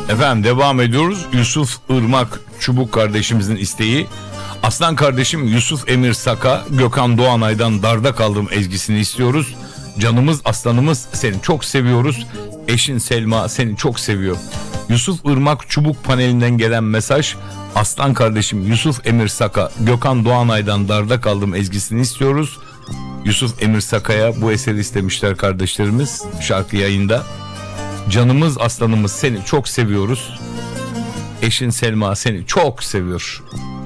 Efendim devam ediyoruz. Yusuf Irmak Çubuk kardeşimizin isteği. Aslan kardeşim Yusuf Emir Saka, Gökhan Doğanay'dan Darda Kaldım ezgisini istiyoruz. Canımız aslanımız seni çok seviyoruz. Eşin Selma seni çok seviyor. Yusuf Irmak Çubuk panelinden gelen mesaj. Aslan kardeşim Yusuf Emir Saka, Gökhan Doğanay'dan Darda Kaldım ezgisini istiyoruz. Yusuf Emir Saka'ya bu eseri istemişler kardeşlerimiz şarkı yayında. Canımız aslanımız seni çok seviyoruz. Eşin Selma seni çok seviyor.